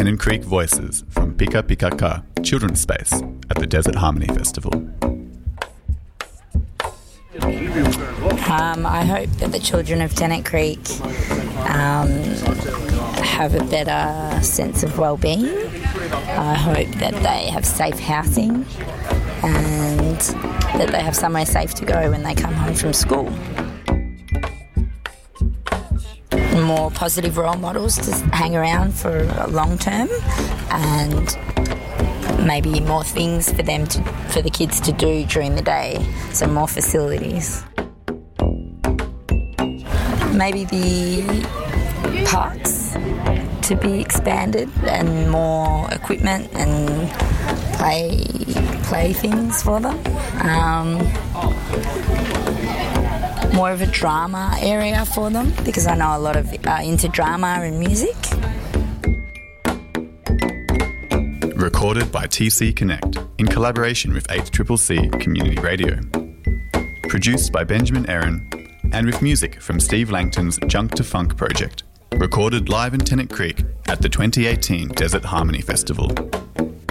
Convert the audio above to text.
Tennant Creek Voices from Pika Pika Ka Children's Space at the Desert Harmony Festival. I hope that the children of Tennant Creek have a better sense of well-being. I hope that they have safe housing and that they have somewhere safe to go when they come home from school. More positive role models to hang around for a long term, and maybe more things for the kids to do during the day, so more facilities. Maybe the parks to be expanded and more equipment and play things for them. More of a drama area for them, because I know a lot of into drama and music. Recorded by TC Connect in collaboration with 8CCC Community Radio. Produced by Benjamin Aaron and with music from Steve Langton's Junk to Funk project. Recorded live in Tennant Creek at the 2018 Desert Harmony Festival.